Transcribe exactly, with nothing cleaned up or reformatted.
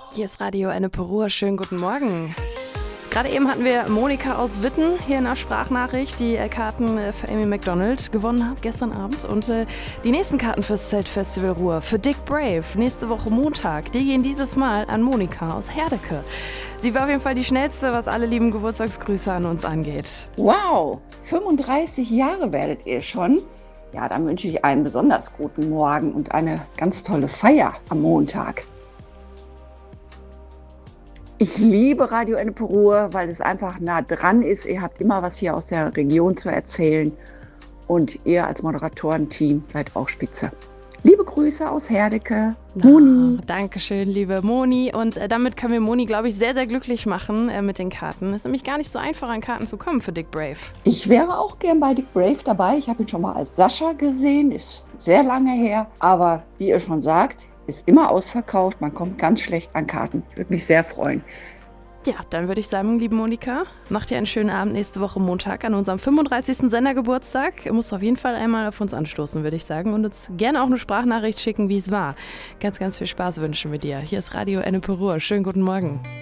Hier ist Radio Ennepe Ruhr. Schönen guten Morgen. Gerade eben hatten wir Monika aus Witten hier in der Sprachnachricht, die Karten für Amy Macdonald gewonnen hat gestern Abend. Und äh, die nächsten Karten fürs Zeltfestival Ruhr für Dick Brave nächste Woche Montag, die gehen dieses Mal an Monika aus Herdecke. Sie war auf jeden Fall die schnellste, was alle lieben Geburtstagsgrüße an uns angeht. Wow, fünfunddreißig Jahre werdet ihr schon. Ja, dann wünsche ich einen besonders guten Morgen und eine ganz tolle Feier am Montag. Ich liebe Radio Ennepe Ruhr, weil es einfach nah dran ist. Ihr habt immer was hier aus der Region zu erzählen und ihr als Moderatorenteam seid auch spitze. Liebe Grüße aus Herdecke, Moni. Oh, Dankeschön, liebe Moni. Und äh, damit können wir Moni, glaube ich, sehr, sehr glücklich machen äh, mit den Karten. Es ist nämlich gar nicht so einfach, an Karten zu kommen für Dick Brave. Ich wäre auch gern bei Dick Brave dabei. Ich habe ihn schon mal als Sascha gesehen, ist sehr lange her. Aber wie ihr schon sagt, ist immer ausverkauft. Man kommt ganz schlecht an Karten. Ich würde mich sehr freuen. Ja, dann würde ich sagen, liebe Monika, macht ihr einen schönen Abend nächste Woche Montag an unserem fünfunddreißigsten Sendergeburtstag. Ihr müsst auf jeden Fall einmal auf uns anstoßen, würde ich sagen. Und uns gerne auch eine Sprachnachricht schicken, wie es war. Ganz, ganz viel Spaß wünschen wir dir. Hier ist Radio Ennepe Ruhr. Schönen guten Morgen.